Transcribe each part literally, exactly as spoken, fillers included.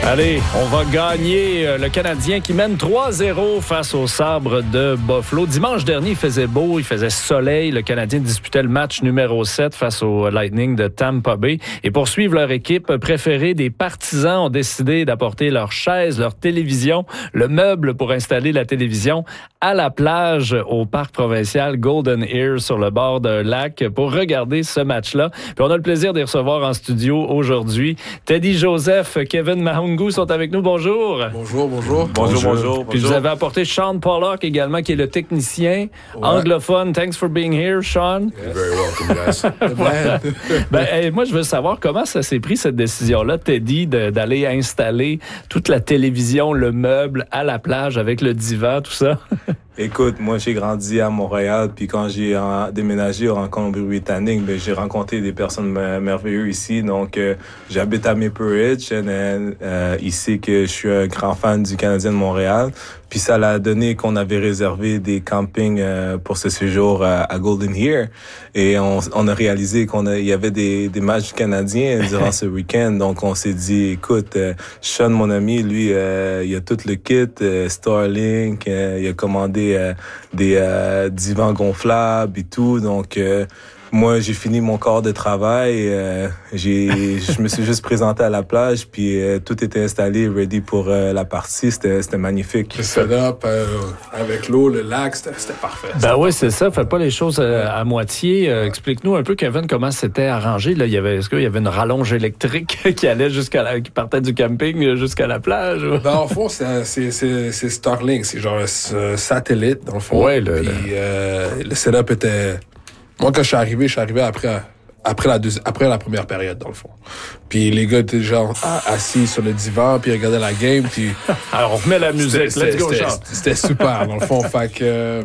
Allez, on va gagner le Canadien qui mène trois zéro face au Sabres de Buffalo. Dimanche dernier, il faisait beau, il faisait soleil. Le Canadien disputait le match numéro sept face au Lightning de Tampa Bay. Et pour suivre leur équipe préférée, des partisans ont décidé d'apporter leurs chaises, leur télévision, le meuble pour installer la télévision à la plage au parc provincial Golden Ears sur le bord d'un lac pour regarder ce match-là. Puis on a le plaisir de les recevoir en studio aujourd'hui. Teddy Joseph, Kevin Mahungu sont avec nous. Bonjour. Bonjour, bonjour. Bonjour, bonjour. Puis vous avez apporté Sean Pollock également, qui est le technicien ouais. anglophone. Thanks for being here, Sean. You're very welcome, guys. ouais. ben, hey, moi, je veux savoir comment ça s'est pris, cette décision-là, Teddy, de, d'aller installer toute la télévision, le meuble à la plage avec le divan, tout ça. Écoute, moi, j'ai grandi à Montréal, puis quand j'ai euh, déménagé en Colombie-Britannique, ben, j'ai rencontré des personnes m- merveilleuses ici. Donc, euh, j'habite à Maple Ridge, et euh, ici que je suis un grand fan du Canadien de Montréal. Puis ça l'a donné qu'on avait réservé des campings euh, pour ce séjour à, à Golden Ear. Et on, on a réalisé qu'on a, il y avait des, des matchs canadiens durant ce week-end. Donc, on s'est dit, écoute, euh, Sean, mon ami, lui, euh, il a tout le kit, euh, Starlink, euh, il a commandé euh, des euh, divans gonflables et tout. Donc, euh, moi, j'ai fini mon corps de travail. Euh, j'ai, je me suis juste présenté à la plage, puis euh, tout était installé, ready pour euh, la partie. C'était, c'était magnifique. Le setup euh, avec l'eau, le lac, c'était, c'était parfait. Ben c'était oui, parfait. C'est ça. Faites pas les choses euh, à moitié. Euh, explique-nous un peu, Kevin, comment c'était arrangé. Là, il y avait, est-ce qu'il y avait une rallonge électrique qui allait jusqu'à la, qui partait du camping jusqu'à la plage? Dans le fond, c'est, c'est, c'est, c'est Starlink. C'est genre un satellite, dans le fond. Ouais, le, puis, le... Euh, le setup était... Moi, quand je suis arrivé, je suis arrivé après, après, la, deuxi- après la première période, dans le fond. Puis les gars étaient genre assis sur le divan, puis ils regardaient la game, puis... Alors, on remet la musique, c'était, let's go, c'était, c'était, c'était super, dans le fond. Fait que...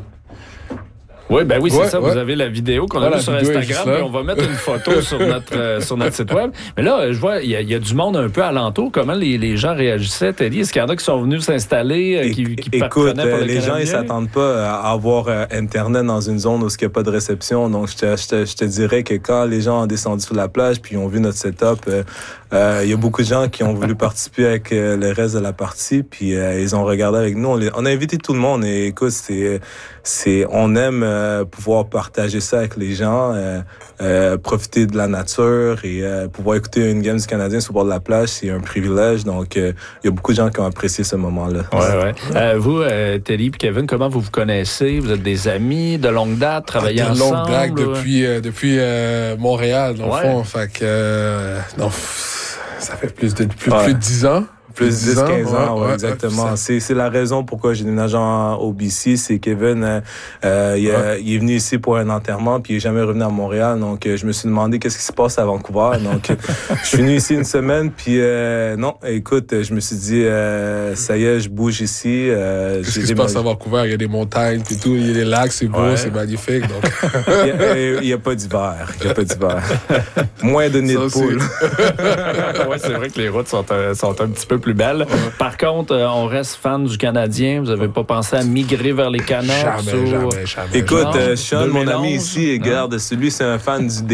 Oui, ben oui, c'est ouais, ça. Ouais. Vous avez la vidéo qu'on a ouais, vue sur Instagram. Et on va mettre une photo sur notre euh, sur notre site web. Mais là, je vois, il y, y a du monde un peu alentour. Comment les, les gens réagissaient, Teddy? Est-ce qu'il y en a qui sont venus s'installer, euh, qui, qui Écoute, pour le les gens, ils s'attendent pas à avoir euh, Internet dans une zone où il n'y a pas de réception. Donc, je te, je, te, je te dirais que quand les gens ont descendu sur la plage puis ils ont vu notre setup, il euh, euh, y a beaucoup de gens qui ont voulu participer avec euh, le reste de la partie. Puis, euh, ils ont regardé avec nous. On, les, on a invité tout le monde. Et écoute, c'est, c'est, on aime euh, pouvoir partager ça avec les gens, euh, euh, profiter de la nature et euh, pouvoir écouter une game du Canadien sur le bord de la plage, c'est un privilège. Donc, il euh, y a beaucoup de gens qui ont apprécié ce moment-là. Ouais, ouais. Euh, vous, euh, Teddy et Kevin, comment vous vous connaissez? Vous êtes des amis de longue date, travaillez de ensemble? De longue date depuis, euh, depuis euh, Montréal, dans ouais. le fond. Fait que, euh, non, ça fait plus de, plus, ouais. plus de dix ans. Plus de dix quinze ans, ouais, ouais, exactement. Ouais, c'est, c'est la raison pourquoi j'ai déménagé en O B C. C'est Kevin, euh, euh, il, a, ouais. il est venu ici pour un enterrement, puis il est jamais revenu à Montréal. Donc, euh, je me suis demandé qu'est-ce qui se passe à Vancouver. Donc, je suis venu ici une semaine, puis euh, non, écoute, je me suis dit, euh, ça y est, je bouge ici. Euh, qu'est-ce qui se passe à Vancouver? Il y a des montagnes, puis tout, il y a des lacs, c'est beau, ouais. c'est magnifique. Donc. il n'y a, a pas d'hiver. Il n'y a pas d'hiver. Moins de nids de poules. Oui, c'est vrai que les routes sont, euh, sont un petit peu plus belles. Ouais. Par contre, euh, on reste fan du Canadien. Vous n'avez pas pensé à migrer vers les Canucks? Jamais, ou... jamais, jamais. Écoute, jamais. Euh, Sean, mon ami ici, regarde, celui, c'est un fan du